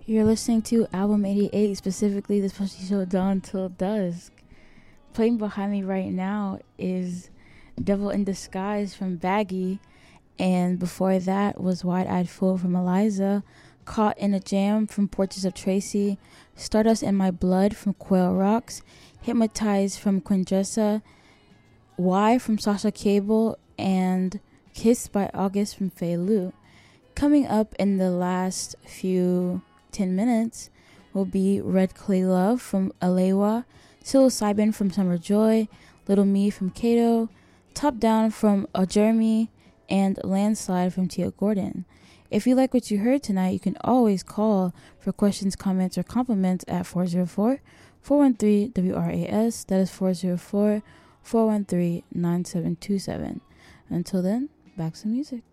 You're listening to Album 88, specifically the special show Dawn Till Dusk. Playing behind me right now is Devil in Disguise from Baggy, and before that was Wide Eyed Fool from Eliza, Caught in a Jam from Portraits of Tracy, Stardust in My Blood from Quail Rocks, Hypnotized from Quindressa, Why from Sasha Cable, and Kissed by August from Fei Lu. Coming up in the last few 10 minutes will be Red Clay Love from Alewa, Psilocybin from Summer Joy, Little Me from Kato, Top Down from Jeremy, and Landslide from Tia Gordon. If you like what you heard tonight, you can always call for questions, comments, or compliments at 404-413-WRAS. That is 404-413-9727. Until then, back to music.